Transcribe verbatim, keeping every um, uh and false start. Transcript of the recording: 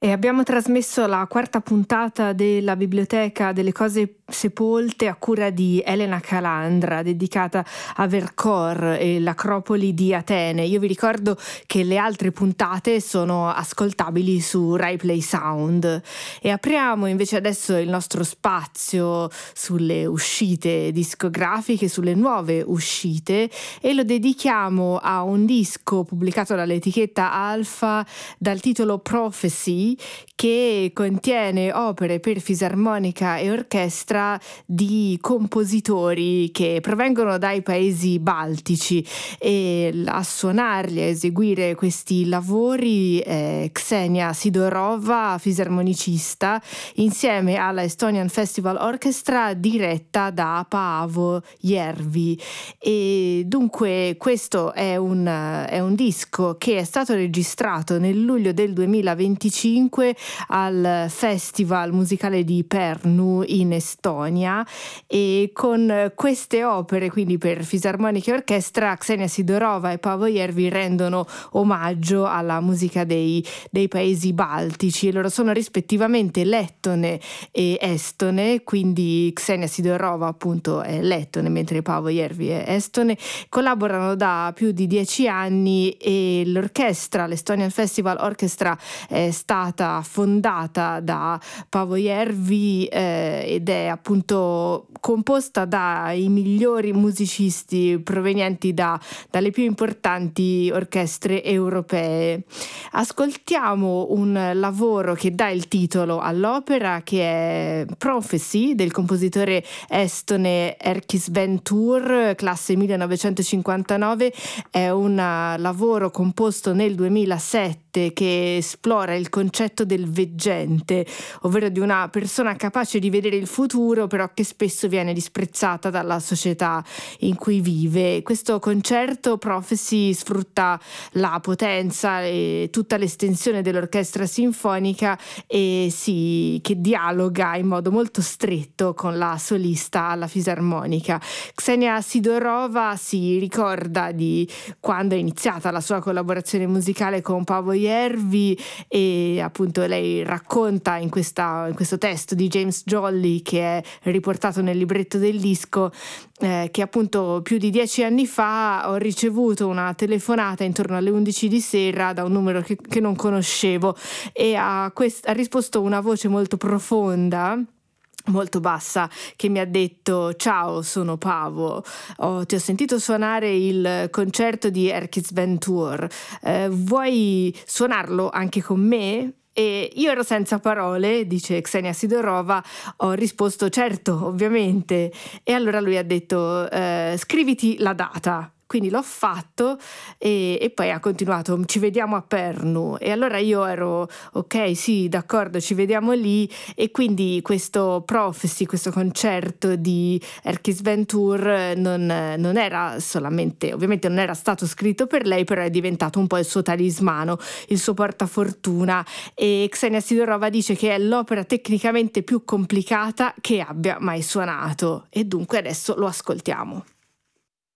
E abbiamo trasmesso la quarta puntata della Biblioteca delle cose sepolte a cura di Elena Calandra, dedicata a Vercors e l'Acropoli di Atene. Io vi ricordo che le altre puntate sono ascoltabili su Rai Play Sound. E apriamo invece adesso il nostro spazio sulle uscite discografiche, sulle nuove uscite, e lo dedichiamo a un disco pubblicato dall'etichetta Alfa dal titolo Prophecy, che contiene opere per fisarmonica e orchestra di compositori che provengono dai paesi baltici, e a suonarli, a eseguire questi lavori è Ksenia Sidorova, fisarmonicista, insieme alla Estonian Festival Orchestra diretta da Paavo Järvi. E dunque questo è un, è un disco che è stato registrato nel luglio del duemilaventicinque al Festival musicale di Pärnu in Estonia, e con queste opere, quindi per fisarmonica e orchestra, Ksenia Sidorova e Paavo Järvi rendono omaggio alla musica dei, dei paesi baltici, e loro sono rispettivamente lettone e estone, quindi Ksenia Sidorova appunto è lettone mentre Paavo Järvi è estone. Collaborano da più di dieci anni e l'orchestra, l'Estonian Festival Orchestra, è stata fondata da Paavo Järvi eh, ed è appunto composta dai migliori musicisti provenienti da, dalle più importanti orchestre europee. Ascoltiamo un lavoro che dà il titolo all'opera, che è Prophecy, del compositore estone Erkki Sven Tur, classe millenovecentocinquantanove. È un lavoro composto nel duemilasette che esplora il concetto del veggente, ovvero di una persona capace di vedere il futuro, però che spesso viene disprezzata dalla società in cui vive. Questo concerto Prophecy sfrutta la potenza e tutta l'estensione dell'orchestra sinfonica e si, che dialoga in modo molto stretto con la solista alla fisarmonica. Ksenia Sidorova si ricorda di quando è iniziata la sua collaborazione musicale con Paavo Järvi, e appunto lei racconta in, questa, in questo testo di James Jolly, che è riportato nel libretto del disco, eh, che appunto più di dieci anni fa ho ricevuto una telefonata intorno alle undici di sera da un numero che, che non conoscevo, e a, quest- ha risposto una voce molto profonda, molto bassa, che mi ha detto: ciao, sono Paavo, oh, ti ho sentito suonare il concerto di Erkki Sven Tur, eh, vuoi suonarlo anche con me? E io ero senza parole, dice Ksenia Sidorova, ho risposto certo, ovviamente, e allora lui ha detto eh, scriviti la data. Quindi l'ho fatto e, e poi ha continuato: ci vediamo a Pärnu. E allora io ero ok, sì, d'accordo, ci vediamo lì. E quindi questo Prophecy, questo concerto di Erkki Sven Tur non, non era solamente, ovviamente non era stato scritto per lei, però è diventato un po' il suo talismano, il suo portafortuna. E Ksenia Sidorova dice che è l'opera tecnicamente più complicata che abbia mai suonato, e dunque adesso lo ascoltiamo.